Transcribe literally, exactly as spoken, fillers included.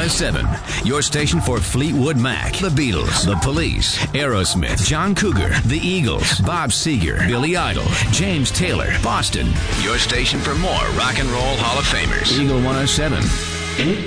oh seven, your station for Fleetwood Mac, the Beatles, the Police, Aerosmith, John Cougar, the Eagles, Bob Seger, Billy Idol, James Taylor, Boston. Your station for more rock and roll Hall of Famers. Eagle one oh seven.